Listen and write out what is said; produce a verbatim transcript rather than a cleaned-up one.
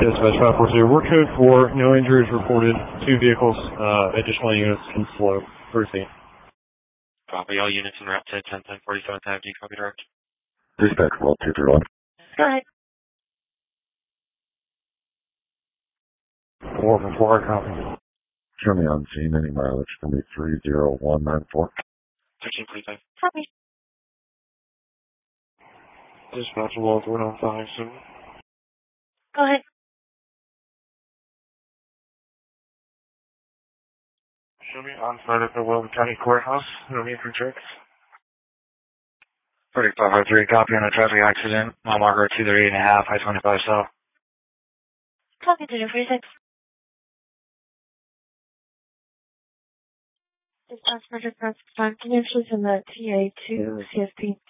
Dispatch five four two, we're code four, no injuries reported, two vehicles, uh, additional units can flow through feet. Copy, all units en route to ten ten forty-seven Ave, copy direct. Dispatch one two three one. Go ahead. four for four, copy. Show me on scene any mileage for me three zero one nine four. thirteen forty-five. Copy. Dispatch one one oh five seven. Go ahead. Show me on site at the Wilton County Courthouse, no need for checks. thirty-five oh three, copy on a traffic accident, mile marker two thirty-eight and a half, I twenty-five south. Copy to forty-six. Dispatch Project Press Time. Can you actually send that T A to C S P?